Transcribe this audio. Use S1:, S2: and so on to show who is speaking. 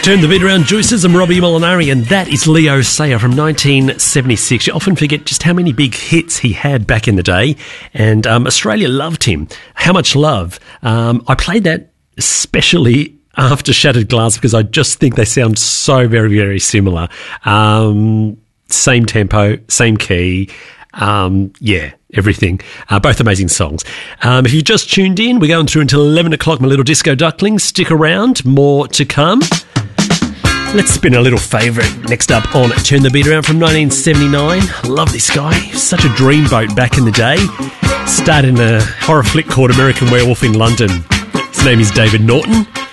S1: Turn the Beat Around, Juices. I'm Robbie Molinari, and that is Leo Sayer from 1976. You often forget just how many big hits he had back in the day, and Australia loved him. How much love? I played that especially after Shattered Glass because I just think they sound so very, very similar. Same tempo, same key. Everything. Both amazing songs. If you just tuned in, we're going through until 11 o'clock, my little disco ducklings. Stick around, more to come. Let's spin a little favourite. Next up on Turn the Beat Around from 1979. Love this guy. Such a dreamboat back in the day. Starred in a horror flick called American Werewolf in London. His name is David Norton.